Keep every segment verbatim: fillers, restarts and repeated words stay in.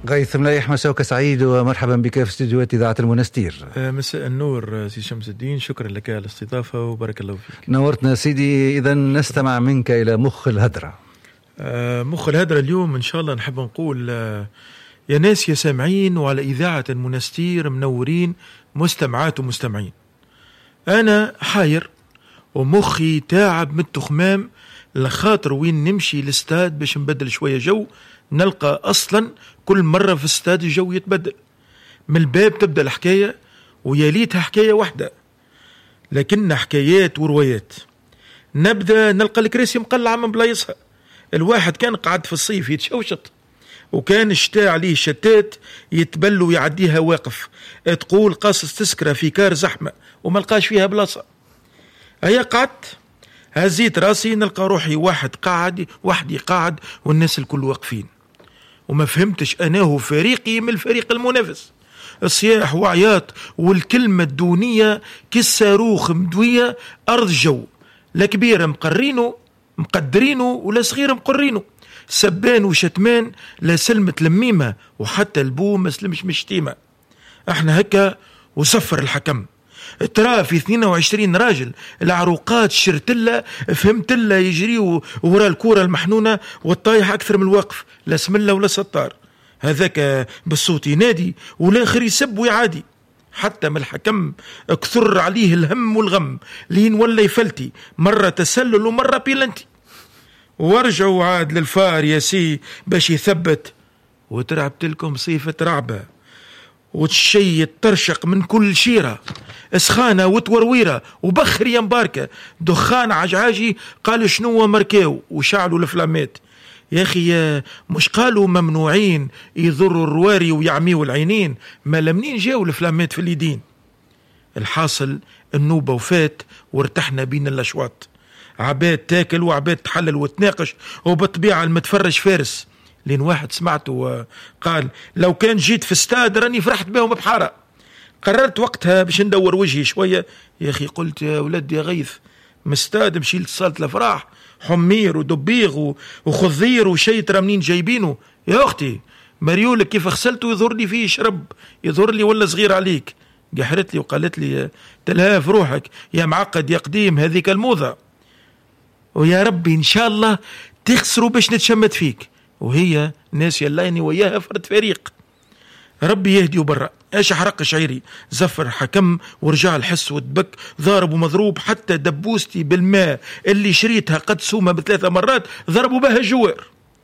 غيث ملايح، مساك سعيد ومرحبا بك في استديوهات إذاعة المنستير. مساء النور سي شمس الدين، شكرا لك على الاستضافة وبارك الله فيك. نورتنا سيدي. إذا نستمع منك إلى مخ الهدرة. مخ الهدرة اليوم إن شاء الله نحب نقول يا ناس يا سامعين وعلى إذاعة المنستير منورين مستمعات ومستمعين. أنا حاير ومخي تاعب من التخمام لخاطر وين نمشي الاستاد باش نبدل شوية جو نلقى أصلا كل مرة في الاستاد الجو يتبدل. من الباب تبدأ الحكاية وياليتها حكاية واحدة لكن حكايات وروايات. نبدأ نلقى الكراسي مقلعة من بلايصها. الواحد كان قاعد في الصيف يتشوشط وكان الشتاء عليه شتات يتبل ويعديها واقف، تقول قاصص تسكرة في كار زحمة وما لقاش فيها بلاصة. هيا قعدت هزيت راسي نلقى روحي واحد قاعد وحدي قاعد والناس الكل واقفين، وما فهمتش أنا هو فريقي من الفريق المنافس. الصياح وعياط والكلمة الدونية كالصاروخ مدوية أرض الجو، لا كبير مقرينه مقدرينه ولا صغير مقرينه، سبان وشتمان لا سلمة لميمة وحتى البو ما سلمش مشتيمة. احنا هكا وصفر الحكم ترى في اثنين وعشرين راجل العروقات شرتلة فهمتلة يجريوا وراء الكورة المحنونة والطايح أكثر من الواقف، لا سملة ولا سطار. هذاك بالصوت ينادي والآخر يسب ويعادي، حتى من الحكم اكثر عليه الهم والغم لين ولا يفلتي، مرة تسلل ومرة بيلنتي. وارجعوا عاد للفار يا سي باش يثبت، وترعبت لكم صيفة رعبة وتشي ترشق من كل شيرة، اسخانة وتورويرة وبخر يا مباركة، دخان عجعاجي قال شنو مركاو وشعلوا الفلامات. يا أخي مش قالوا ممنوعين يضروا الرواري ويعميوا العينين، ما لمنين جاو الفلامات في اليدين. الحاصل النوبة وفات وارتحنا بين الأشواط، عباد تاكل وعباد تحلل وتناقش، وبطبيعة المتفرج فارس. لين واحد سمعته قال لو كان جيت في استاد راني فرحت بهم بحارة. قررت وقتها باش ندور وجهي شوية. يا أخي قلت يا ولدي يا غيث مستاد مشي لصالة الأفراح، حمير ودبيغ وخضير وشي ترى منين جايبينه. يا أختي مريولك كيف غسلته يظهر لي فيه شرب، يظهر لي ولا صغير عليك. قحرت لي وقالت لي تلها في روحك يا معقد يا قديم هذيك الموضة، ويا ربي إن شاء الله تخسروا باش نتشمت فيك. وهي ناس يلايني وياها فرد فريق، ربي يهدي وبرا. ايش حرق شعيري زفر حكم ورجع الحس والدبك، ضارب ومضروب، حتى دبوستي بالماء اللي شريتها قد سومة بثلاثة مرات ضربوا بها الجوار.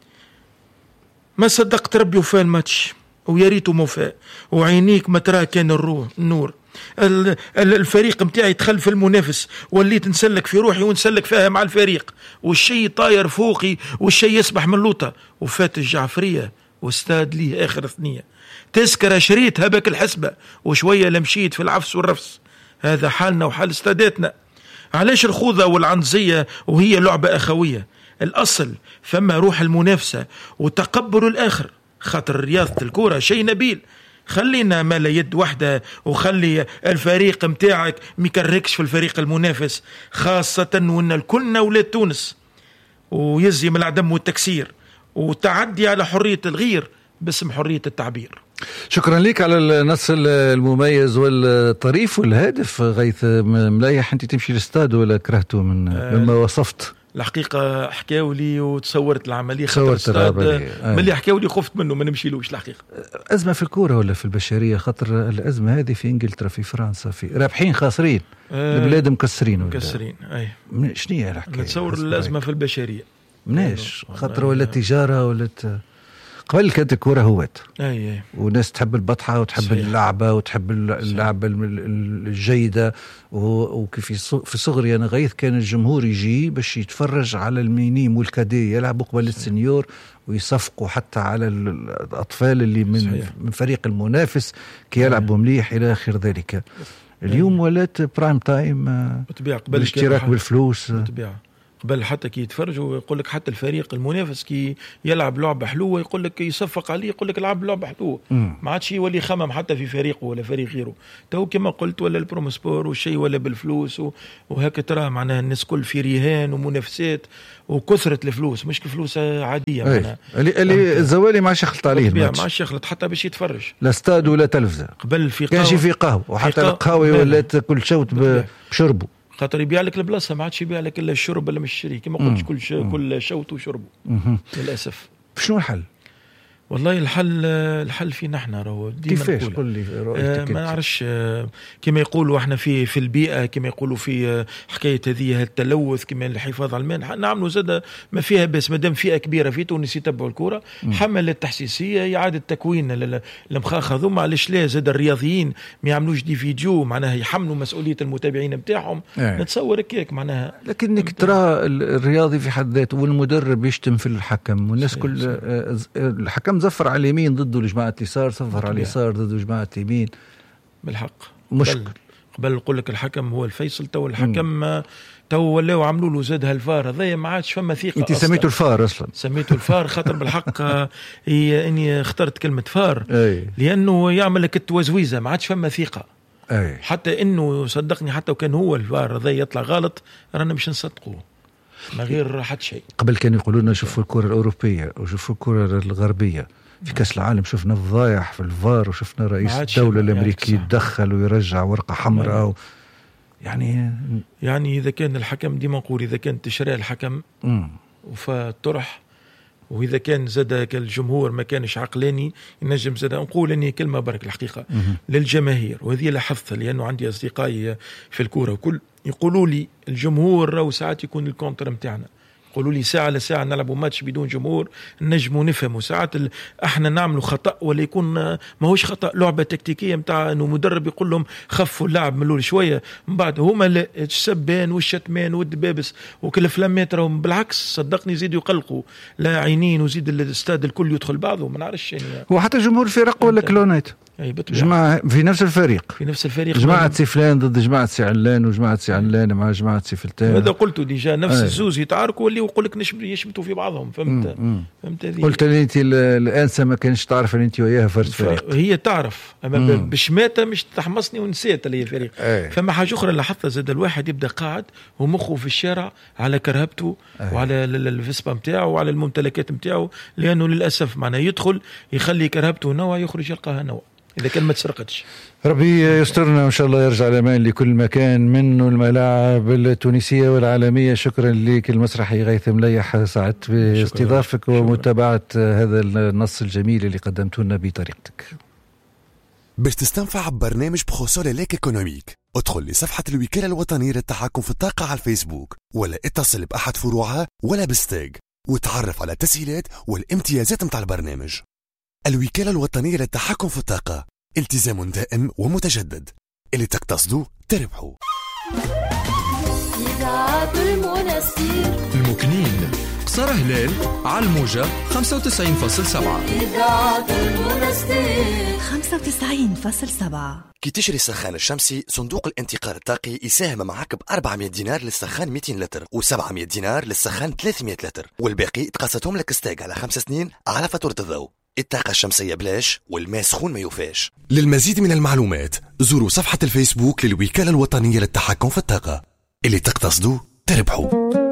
ما صدقت ربي وفاء الماتش ويا ريته موفاء، وعينيك ما ترى كان الروح النور. الفريق متاعي تخلف المنافس، وليت نسلك في روحي ونسلك فيها مع الفريق، والشي طاير فوقي والشي يسبح من لوطة. وفات الجعفرية واستاد ليه آخر ثنية، تذكرة شريتها بك الحسبة وشوية لمشيت في العفس والرفس. هذا حالنا وحال استاداتنا. علاش الخوضة والعنزية وهي لعبة أخوية؟ الأصل فما روح المنافسة وتقبل الآخر، خاطر رياضة الكورة شيء نبيل. خلينا ما لا يد واحدة وخلي الفريق متاعك ميكركش في الفريق المنافس، خاصة وإن الكلنا ولاد تونس، ويزي من العدم والتكسير وتعدي على حرية الغير باسم حرية التعبير. شكرا لك على النص المميز والطريف والهادف. غيث ملايح، انت تمشي للاستاد ولا كرهته من آه مما وصفت؟ الحقيقة حكاوا لي وتصورت العملية، تصورت العملية آه. ملي حكاوا لي خفت منه ما نمشيلوش. الحقيقة أزمة في الكورة ولا في البشرية؟ خاطر الأزمة هذه في إنجلترا في فرنسا في رابحين خاسرين، آه البلاد مكسرين مكسرين. أي شنو هي الحكاية؟ نتصور الأزمة في البشرية مناش خاطر ولا تجارة ولا ت... قبل كانت الكورة هوات، أي أي. وناس تحب البطحة وتحب صحيح. اللعبة وتحب اللعبة الجيدة. وكيف في صغري أنا غيث كان الجمهور يجي باش يتفرج على المينيم والكادي يلعبوا قبل السنيور ويصفقوا حتى على الأطفال اللي من صحيح. من فريق المنافس كي يلعبوا مليح إلى آخر ذلك. اليوم ولات برايم تايم، الاشتراك بالفلوس، بالطبيعة قبل حتى كي يتفرجوا يقول لك حتى الفريق المنافس كي يلعب لعبه حلوه يقول لك يصفق عليه يقول لك العب لعبه حلوه، ما عادش يولي يخمم حتى في فريقه ولا فريق غيره. تو كما قلت ولا البروموسبور والشيء ولا بالفلوس وهكا ترى معناها الناس كل في رهان ومنافسات وكثره الفلوس مش كفلوس عاديه معناها اللي اللي الزوالي ما عادش يخلط عليه ما عادش يخلط حتى باش يتفرج لا استاد ولا تلفزه. قبل في قهوه كانش في قهوه وحتى القهوه ولات كل شوت بشربه خاطر يبيع لك البلاصه ما عادش يبيع لك الا الشرب ولا مش الشري كما قلت كل ش... كل شوت وشربه للاسف. شنو الحل؟ والله الحل الحل فينا احنا راهو كيفاش قول لي آه ما نعرفش آه كما يقولوا احنا في في البيئه كما يقولوا في آه حكايه هذه التلوث كما الحفاظ على الماء نعملوا زاد ما فيها بس ما دام فئه كبيره في تونس يتبعوا الكره حمله تحسيسيه اعاده تكوين المخاخ هذوما علاش لا زاد الرياضيين ما يعملوش دي فيديو معناها يحملوا مسؤوليه المتابعين نتاعهم آه. نتصور هيك معناها. لكنك ترى الرياضي في حد ذاته والمدرب يشتم في الحكم والناس كل آه الحكم زفر على اليمين ضده الجماعة اليسار صفر على اليسار ضده جماعة اليمين بالحق مشكل. قبل نقول لك الحكم هو الفيصل تو الحكم تو ولاو عملوا له زاد هالفار هذايا ما عادش فما ثقة. انت سميته الفار اصلا سميته الفار خاطر بالحق هي اني اخترت كلمة فار أي. لانه يعمل لك التوزويزة ما عادش فما ثقة أي. حتى انه صدقني حتى وكان هو الفار هذايا يطلع غلط رانا مش نصدقوه ما غير حد شيء. قبل كانوا يقولوا لنا شوفوا الكرة الأوروبية وشوفوا الكرة الغربية في كأس العالم شفنا الضايح في الفار وشفنا رئيس الدولة الأمريكي يتدخل ويرجع ورقة حمراء و... يعني يعني إذا كان الحكم ديما نقول إذا كان تشريع الحكم وفطرح وإذا كان زاد الجمهور ما كانش عقلاني ينجم زاد نقول أني كلمة برك الحقيقة للجماهير وهذه لاحظتها لأنه عندي أصدقائي في الكورة وكل يقولوا لي الجمهور راهو ساعات يكون الكونتر متاعنا قولوا لي ساعة لساعة نلعبوا ماتش بدون جمهور نجموا نفهموا ساعات ال... احنا نعملوا خطأ ولا يكون ما هوش خطأ لعبة تكتيكية متاع انه مدرب يقول لهم خفوا اللعب من الاول شوية من بعد هما السبان والشتمان والدبابس وكل فلامات بالعكس صدقني يزيدوا يقلقوا لا عينين وزيد الاستاد الكل يدخل بعضه ما نعرفش يعني وحتى جمهور الفرق ولا كلونات جماعة في نفس الفريق في نفس الفريق جماعة سي فلان ضد جماعة سي علان وجماعة سي علان مع جماعة سي فلتان هذا قلته ديجا نفس أيه. الزوز يتعاركوا اللي يقول لك يشمتوا في بعضهم فهمت مم. فهمت هذه قلت لي انت الانسه ما كانش تعرف ان انت وياها فرد فريق هي تعرف اما بشماته مش تحمصني ونسيت اللي هي فريق أيه. فما حاجه اخرى لاحظتها زاد الواحد يبدا قاعد ومخه في الشارع على كرهبته أيه. وعلى الفيسبا نتاعه وعلى الممتلكات نتاعه لانه للاسف معناه يدخل يخلي كرهبته نوع يخرج يلقاها نوع إذا كان ما تسرقتش. ربي يسترنا وإن شاء الله يرجع الأمان لكل مكان منه الملاعب التونسية والعالمية. شكرا لك المسرحي غيث مليح سعدت باستضافك ومتابعة هذا النص الجميل اللي قدمته لنا بطريقتك. باش تستنفع ببرنامج بخصوص ليك ايكونوميك ادخل لصفحة الوكالة الوطنية للتحكم في الطاقة على الفيسبوك ولا اتصل بأحد فروعها ولا بالستاج وتعرف على التسهيلات والامتيازات متاع البرنامج. الوكالة الوطنية للتحكم في الطاقة التزام دائم ومتجدد اللي تقتصدوا تربحوا. إذاعة المنستير المكنين قصر هلال على الموجة خمسة وتسعين فاصلة سبعة. إذاعة المنستير خمسة وتسعين فاصلة سبعة. كي تشري السخان الشمسي صندوق الانتقال الطاقي يساهم معك ب أربعمائة دينار للسخان مئتين لتر و700 دينار للسخان ثلاثمائة لتر والباقي تقسطهم لك استاج على خمس سنين على فاتورة الضوء. الطاقة الشمسية بلاش والماء سخون ما يوفاش. للمزيد من المعلومات زوروا صفحة الفيسبوك للوكالة الوطنية للتحكم في الطاقة اللي تقتصدوا تربحوا.